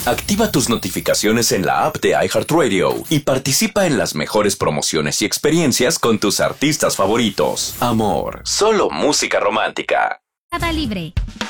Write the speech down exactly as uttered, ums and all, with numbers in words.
Activa tus notificaciones en la app de iHeartRadio y participa en las mejores promociones y experiencias con tus artistas favoritos. Amor, solo música romántica. Libre.